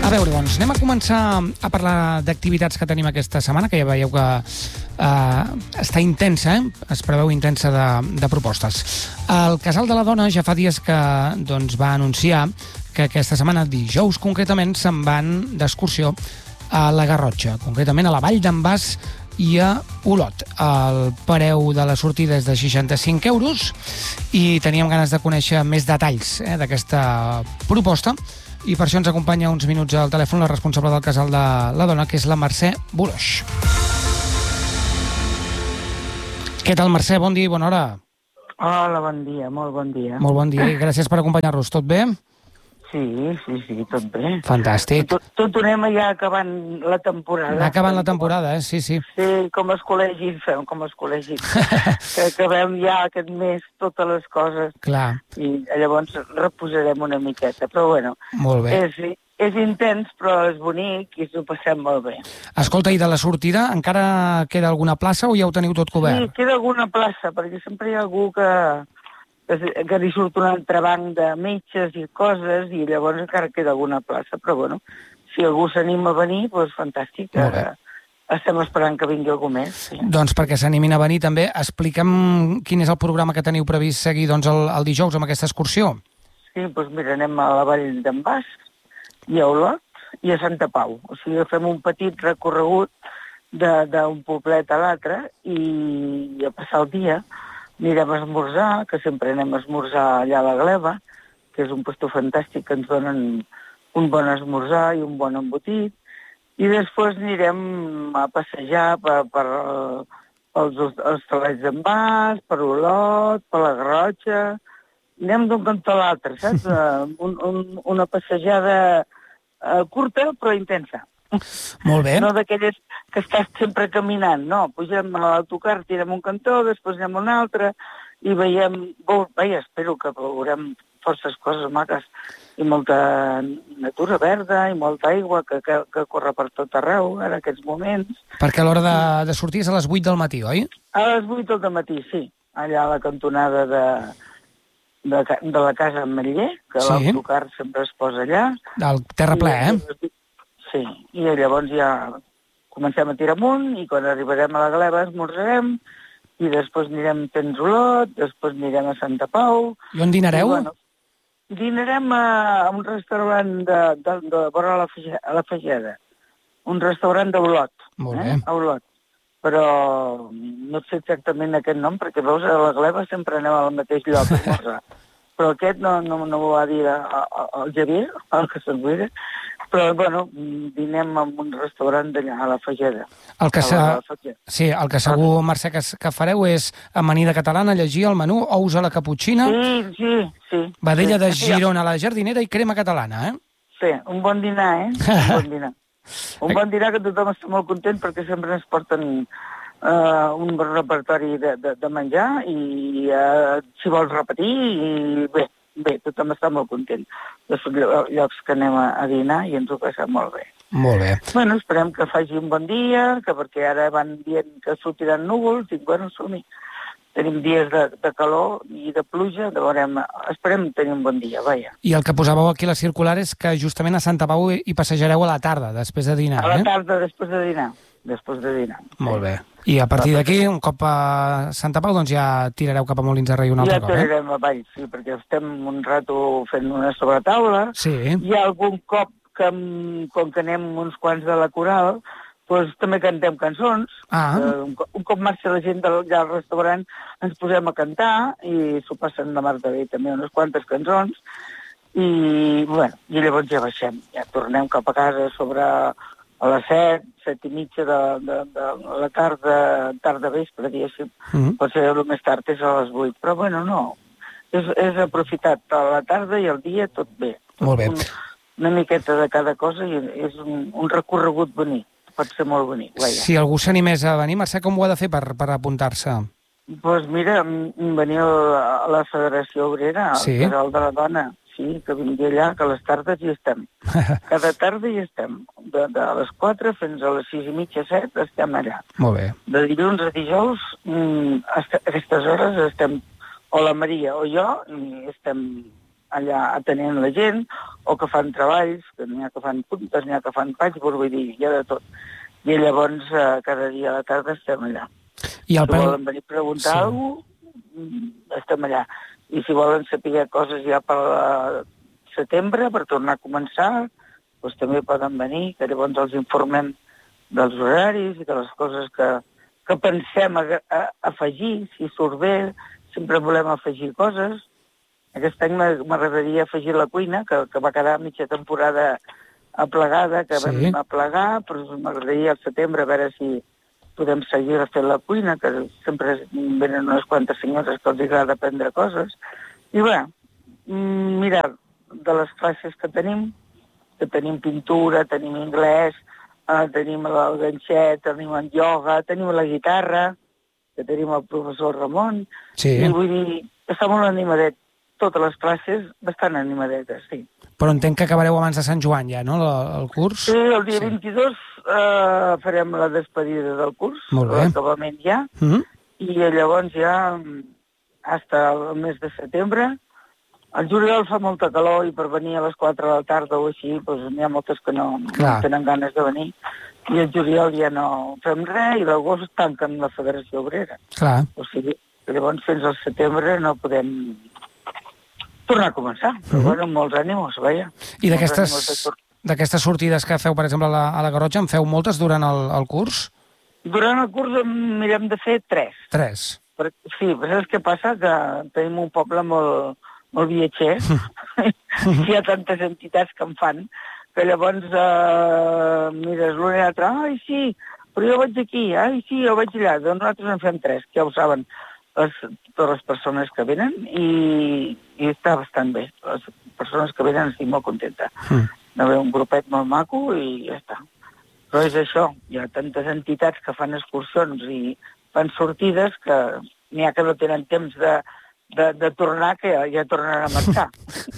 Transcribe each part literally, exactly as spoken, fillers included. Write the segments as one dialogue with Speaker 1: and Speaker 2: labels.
Speaker 1: A veure, doncs, anem a començar a parlar d'activitats que tenim aquesta setmana, que ja veieu que eh, està intensa, eh? Es preveu intensa de, de propostes. El Casal de la Dona ja fa dies que doncs, va anunciar que aquesta setmana, dijous concretament, se'n van d'excursió a la Garrotxa, concretament a la Vall d'en Bas i a Olot. El preu de la sortida és de seixanta-cinc euros i teníem ganes de conèixer més detalls eh, d'aquesta proposta, i per això ens acompanya uns minuts al telèfon la responsable del Casal de la Dona, que és la Mercè Boloix. Què tal, Mercè? Bon dia i bona hora.
Speaker 2: Hola, bon dia, molt bon dia.
Speaker 1: Molt bon dia i gràcies per acompanyar-nos. Tot bé?
Speaker 2: Sí, sí, sí, tot bé.
Speaker 1: Fantàstic.
Speaker 2: Tot, tot ho anem ja acabant la temporada.
Speaker 1: Anar acabant la temporada, eh? Sí, sí.
Speaker 2: Sí, com els col·legis, fem com els col·legis. Que acabem ja aquest mes totes les coses.
Speaker 1: Clar.
Speaker 2: I llavors reposarem una miqueta. Però bueno,
Speaker 1: molt bé.
Speaker 2: És, és intens, però és bonic i s'ho passem molt bé.
Speaker 1: Escolta, i de la sortida encara queda alguna plaça o ja ho teniu tot cobert?
Speaker 2: Sí, queda alguna plaça, perquè sempre hi ha algú que... que li surt un entrebanc de metges i coses, i llavors encara queda alguna plaça, però bueno, si algú s'anima a venir, doncs fantàstic, eh, estem esperant que vingui algú més. Sí.
Speaker 1: Doncs perquè s'animin a venir també, explica'm quin és el programa que teniu previst seguir doncs, el, el dijous amb aquesta excursió.
Speaker 2: Sí, doncs mira, anem a la Vall d'en Bas, i a Olot, i a Santa Pau. O sigui, fem un petit recorregut d'un poblet a l'altre, i a passar el dia anirem a esmorzar, que sempre anem a esmorzar allà a la Gleva, que és un puesto fantàstic, que ens donen un bon esmorzar i un bon embotit, i després anirem a passejar per, per els, els Talets d'en Bas, per Olot, per la Garrotxa, anem d'un cantó a l'altre, saps? un, un, una passejada uh, curta però intensa.
Speaker 1: Molt bé.
Speaker 2: No d'aquelles que estàs sempre caminant, no. Pugem a l'autocar, tirem un cantó, després anem a un altre, i veiem... Vaja, espero que veurem forces coses maques, i molta natura verda, i molta aigua que, que, que corre per tot arreu, en aquests moments.
Speaker 1: Perquè a l'hora de, de sortir és a les vuit del matí, oi?
Speaker 2: A les vuit del matí, sí. Allà a la cantonada de, de, de la casa Ametller, que sí. L'autocar sempre es posa allà.
Speaker 1: Del terraplè, eh?
Speaker 2: Sí, i llavors ja comencem a tirar amunt, i quan arribarem a la Gleva esmorzarem, i després anirem a Olot, després anirem a Santa Pau.
Speaker 1: I on dinareu?
Speaker 2: I, bueno, dinarem a, a un restaurant de, de, de vora la, a la Fageda, un restaurant d'Olot.
Speaker 1: Molt bé.
Speaker 2: Eh? A Olot. Però no sé exactament aquest nom, perquè veus, a la Gleva sempre anem al mateix lloc a esmorzar. Però aquest no, no, no ho va dir el Javier, el que se'n cuida. Però, bueno, dinem en un restaurant d'allà, a la Fageda.
Speaker 1: El que, sa... sí, el que segur, Mercè, que, que fareu és amanida catalana, llegir el menú, ous a la caputxina,
Speaker 2: sí, sí, sí,
Speaker 1: vedella
Speaker 2: sí.
Speaker 1: de Girona a la jardinera i crema catalana, eh?
Speaker 2: Sí, un bon dinar, eh? Un bon dinar. Un bon dinar que tothom està molt content perquè sempre ens porten uh, un bon repertori de, de, de menjar i uh, si vols repetir, i bé. Bé, tothom està molt content dels llocs que anem a, a dinar i ens ho passem molt bé.
Speaker 1: Molt bé.
Speaker 2: Bueno, esperem que faci un bon dia, que perquè ara van dient que sortiran núvols, i bueno, som-hi. Tenim dies de, de calor i de pluja, veurem, esperem tenir un bon dia, vaja.
Speaker 1: I el que posàveu aquí a la circular és que justament a Santa Pau hi passejareu a la tarda, després de dinar,
Speaker 2: eh? A la
Speaker 1: eh?
Speaker 2: tarda, després de dinar. Després de dinar.
Speaker 1: Molt bé. I a partir d'aquí, un cop a Santa Pau, doncs ja tirareu cap a Molins de Rei un altre
Speaker 2: ja
Speaker 1: cop, eh?
Speaker 2: Ja tirarem avall, sí, perquè estem un rato fent una sobretaula.
Speaker 1: Sí.
Speaker 2: Hi ha algun cop que, com que anem uns quants de la coral, doncs també cantem cançons.
Speaker 1: Ah.
Speaker 2: Un, un cop marxa la gent del, del restaurant, ens posem a cantar, i s'ho passen de mar de bé també unes quantes cançons, i, bueno, i llavors ja baixem. Ja tornem cap a casa sobre... a les set, set i mitja de, de, de la tarda, tarda vespre, diguéssim. Mm-hmm. Potser el més tard és a les vuit, però bueno, no. És, és aprofitat a la tarda i el dia tot bé. Tot
Speaker 1: molt bé.
Speaker 2: Un, una miqueta de cada cosa i és un, un recorregut bonic. Pot ser molt bonic. Vaja.
Speaker 1: Si algú s'animés a venir, Mercè, com ho ha de fer per, per apuntar-se?
Speaker 2: Doncs pues mira, veniu a la Federació Obrera, al
Speaker 1: sí.
Speaker 2: Casal de la Dona. Sí, que vingui allà, que a les tardes hi estem. Cada tarda hi estem. De, de les quatre fins a les sis i mitja, set, estem allà.
Speaker 1: Molt bé.
Speaker 2: De dilluns a dijous, a aquestes hores estem, o la Maria o jo, i estem allà atenent la gent, o que fan treballs, que n'hi ha que fan puntes, n'hi ha que fan patchwork, vull dir, hi ha de tot. I llavors eh, cada dia a la tarda estem allà.
Speaker 1: I el
Speaker 2: si
Speaker 1: preu...
Speaker 2: volen venir a preguntar
Speaker 1: Sí.
Speaker 2: alguna cosa, estem allà. I si volen saber coses ja per la setembre, per tornar a començar, doncs també poden venir, que llavors els informem dels horaris i de les coses que, que pensem a, a, afegir, si surt bé, sempre volem afegir coses. Aquest any m'agradaria afegir la cuina, que, que va quedar mitja temporada aplegada, que
Speaker 1: Sí.
Speaker 2: vam aplegar, però m'agradaria al setembre a veure si podem seguir fent la cuina, que sempre venen unes quantes senyores que els agrada aprendre coses. I bé, mira, de les classes que tenim, que tenim pintura, tenim anglès, eh, tenim el ganxet, tenim el ioga, tenim la guitarra, que tenim el professor Ramon,
Speaker 1: Sí.
Speaker 2: i vull dir, està molt animadet. Totes les classes bastant animadetes, sí.
Speaker 1: Però entenc que acabareu abans de Sant Joan ja, no, el, el curs?
Speaker 2: Sí, el dia
Speaker 1: Sí.
Speaker 2: vint-i-dos eh, farem la despedida del curs,
Speaker 1: Molt bé.
Speaker 2: l'acabament ja,
Speaker 1: Mm -hmm.
Speaker 2: i llavors ja, fins al mes de setembre, al juliol fa molta calor i per venir a les quatre de la tarda o així, doncs n'hi ha moltes que no, no tenen ganes de venir. I al juliol ja no fem res i l'agost tanquen la Federació Obrera.
Speaker 1: Clar.
Speaker 2: O sigui, llavors fins al setembre no podem tornar a començar. Però, uh -huh. bueno, molts ànimos, vaja.
Speaker 1: I d'aquestes d'aquestes sortides que feu, per exemple, a la, a la Garrotxa, en feu moltes durant el, el curs?
Speaker 2: Durant el curs en mirem de fer tres.
Speaker 1: Tres.
Speaker 2: Per, sí, però saps què passa? Que tenim un poble molt, molt viatger. Hi ha tantes entitats que en fan, que llavors eh, mires l'un i l'altre, ai, sí, però jo vaig aquí, ai, sí, jo vaig allà. Doncs nosaltres en fem tres, que ja ho saben les, totes les persones que venen, i, i està bastant bé. Les persones que venen estic molt contenta. Mm. De veure un grupet molt maco i ja està. Però és això, hi ha tantes entitats que fan excursions i fan sortides que n'hi ha que no tenen temps de, de, de tornar, que ja, ja tornaran a marxar.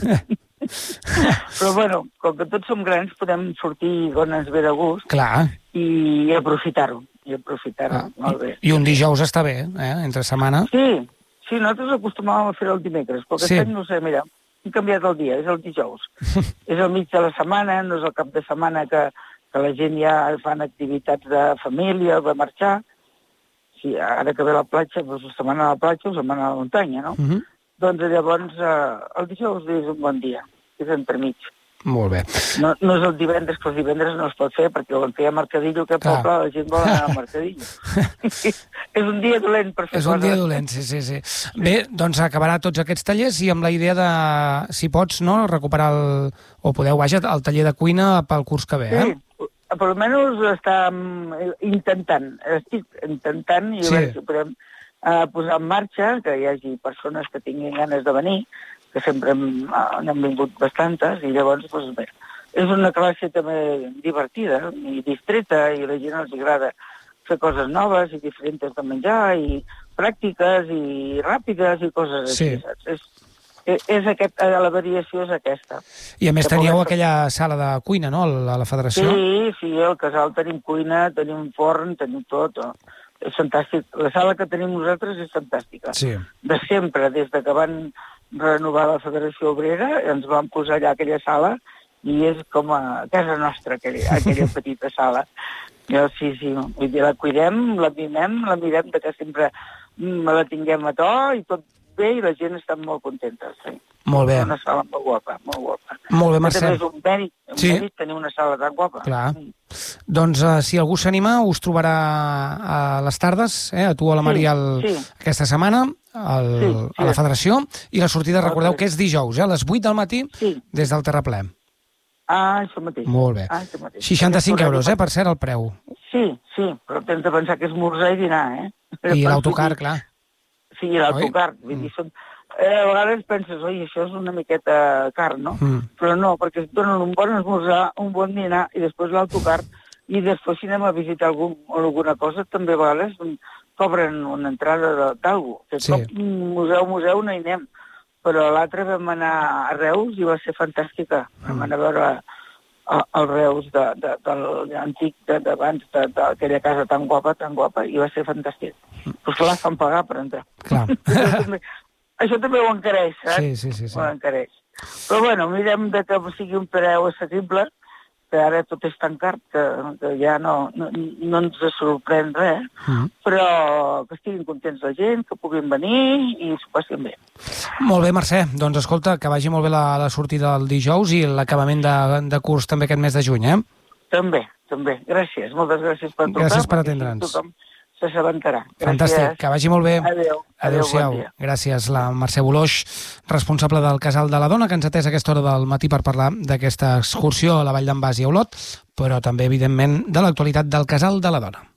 Speaker 2: Però bueno, com que tots som grans, podem sortir i donar-nos bé de gust.
Speaker 1: Clar.
Speaker 2: I, i aprofitar-ho, i aprofitar-ho, ah, molt bé.
Speaker 1: I un dijous està bé, eh, entre setmana.
Speaker 2: Sí, sí, nosaltres acostumàvem a fer el dimecres, però aquest
Speaker 1: sí.
Speaker 2: any no sé, mira, hem canviat el dia, és el dijous. És al mig de la setmana, no és el cap de setmana que, que la gent ja fan activitats de família, va marxar. Sí, ara que ve la platja, doncs la setmana a la platja o setmana a la muntanya, no?
Speaker 1: Uh -huh.
Speaker 2: Doncs llavors eh, el dijous és un bon dia, és entremig.
Speaker 1: Molt bé.
Speaker 2: No, no és el divendres, que els divendres no es pot fer, perquè quan feia Mercadillo, que poble, la gent vol anar al Mercadillo. És un dia dolent per fer
Speaker 1: És
Speaker 2: coses.
Speaker 1: un dia dolent, sí, sí, sí. Bé, doncs acabarà tots aquests tallers i amb la idea de, si pots, no, recuperar el, o podeu, vaja, el taller de cuina pel curs que ve, eh?
Speaker 2: Sí, per almenys està intentant, estic intentant, i sí. A veure si podem uh, posar en marxa, que hi hagi persones que tinguin ganes de venir, que sempre n'han vingut bastantes, i llavors, doncs bé, és una classe també divertida i distreta, i a la gent els agrada fer coses noves i diferents de menjar, i pràctiques i ràpides i coses
Speaker 1: sí.
Speaker 2: així, saps? És, és, és aquest, la variació és aquesta.
Speaker 1: I a més teníeu poder... aquella sala de cuina, no?, a la Federació?
Speaker 2: Sí, sí, al casal tenim cuina, tenim forn, tenim tot. És fantàstic. La sala que tenim nosaltres és fantàstica.
Speaker 1: Sí.
Speaker 2: De sempre, des de que van renovar la Federació Obrera, ens van posar allà aquella sala i és com a casa nostra, aquella, aquella petita sala. Jo, sí, sí, vull dir, la cuidem, la mimem, la mirem de que sempre la tinguem a to i tot bé, i la gent està molt contenta. Sí.
Speaker 1: Molt bé.
Speaker 2: Una sala molt guapa, molt guapa.
Speaker 1: Molt bé, Mercè.
Speaker 2: També és un mèrit, un
Speaker 1: sí.
Speaker 2: mèrit tenir una sala tan guapa.
Speaker 1: Clar. Mm. Doncs uh, si algú s'anima, us trobarà a les tardes, eh, a tu o a la Maria el,
Speaker 2: sí, sí.
Speaker 1: aquesta setmana, el, sí, sí. a la Federació, i la sortida, recordeu que és dijous, eh, a les vuit del matí, sí. des del Terraplè.
Speaker 2: Ah, això mateix.
Speaker 1: Molt bé.
Speaker 2: Ah, mateix.
Speaker 1: seixanta-cinc euros, eh, per cert, el preu.
Speaker 2: Sí, sí, però tens de pensar que és esmorzar i dinar, eh?
Speaker 1: I l'autocar, clar.
Speaker 2: Sí, l'autocar. Vull dir, són... eh, a vegades penses, oi, això és una miqueta car, no? Mm. Però no, perquè et donen un bon esmorzar, un bon dinar, i després l'autocar, i després si anem a visitar algun, alguna cosa, també a vegades cobren una entrada d'algú. Sí. Museu, museu no hi anem. Però l'altre vam anar a Reus i va ser fantàstica. Vam mm. anar a veure el Reus de, de, de l'antic d'abans, d'aquella casa tan guapa, tan guapa, i va ser fantàstic. Mm. Però clar, fan pagar per entrar.
Speaker 1: Clar.
Speaker 2: Això, també, això també ho encareix, saps?
Speaker 1: Sí, sí, sí. sí.
Speaker 2: Ho encareix. Però bueno, mirem de que sigui un preu assequible, que ara tot és tan car que, que ja no, no, no ens sorprèn res, mm. però que estiguin contents la gent, que puguin venir i s'ho passin bé.
Speaker 1: Molt bé, Mercè. Doncs escolta, que vagi molt bé la, la sortida del dijous i l'acabament de, de curs també aquest mes de juny, eh?
Speaker 2: També, també. Gràcies. Moltes gràcies per trucar.
Speaker 1: Gràcies per atendre'ns.
Speaker 2: Tothom s'assabentarà.
Speaker 1: Fantàstic, que vagi molt bé.
Speaker 2: Adéu.
Speaker 1: Adéu-siau. Bon Gràcies, la Mercè Boloix, responsable del Casal de la Dona, que ens ha atès a aquesta hora del matí per parlar d'aquesta excursió a la Vall d'en Bas i a Olot, però també, evidentment, de l'actualitat del Casal de la Dona.